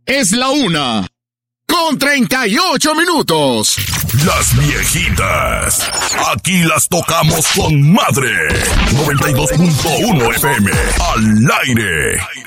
Es la 1:38. Las viejitas. Aquí las tocamos con madre. 92.1 FM. Al aire.